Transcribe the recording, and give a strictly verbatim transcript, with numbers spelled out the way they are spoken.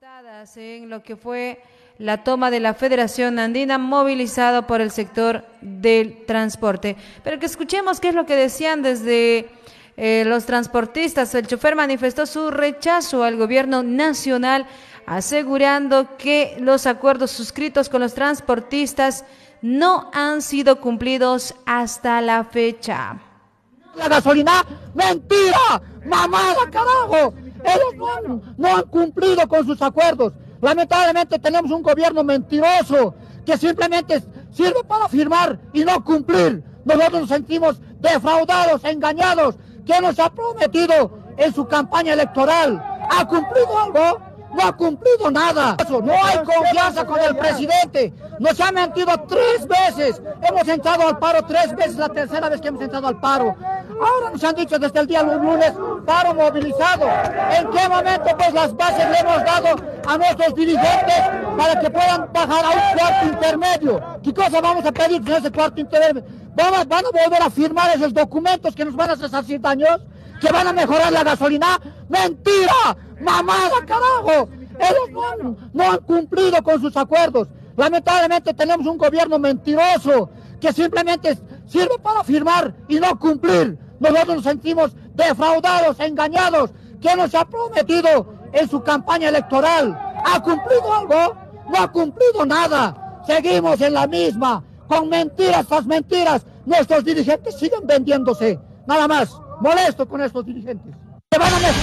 afectadas en lo que fue la toma de la Federación Andina, movilizado por el sector del transporte. Pero que escuchemos qué es lo que decían desde eh, los transportistas. El chofer manifestó su rechazo al gobierno nacional, asegurando que los acuerdos suscritos con los transportistas no han sido cumplidos hasta la fecha. La gasolina, mentira, mamada, carajo. Ellos no han, no han cumplido con sus acuerdos. Lamentablemente tenemos un gobierno mentiroso que simplemente sirve para firmar y no cumplir. Nosotros nos sentimos defraudados, engañados. ¿Qué nos ha prometido en su campaña electoral? ¿Ha cumplido algo? No ha cumplido nada. No hay confianza con el presidente. Nos ha mentido tres veces. Hemos entrado al paro tres veces, la tercera vez que hemos entrado al paro. Ahora nos han dicho desde el día lunes, paro movilizado. ¿En qué momento pues las bases le hemos dado a nuestros dirigentes para que puedan bajar a un cuarto intermedio? ¿Qué cosa vamos a pedir en ese cuarto intermedio? ¿Vamos, ¿Van a volver a firmar esos documentos que nos van a resarcir daños? ¿Que van a mejorar la gasolina? ¡Mentira! ¡Mamada, carajo! Ellos no han, no han cumplido con sus acuerdos. Lamentablemente tenemos un gobierno mentiroso que simplemente sirve para firmar y no cumplir. Nosotros nos sentimos defraudados, engañados. ¿Qué nos ha prometido en su campaña electoral? ¿Ha cumplido algo? No ha cumplido nada. Seguimos en la misma, con mentiras tras mentiras. Nuestros dirigentes siguen vendiéndose. Nada más. Molesto con estos dirigentes.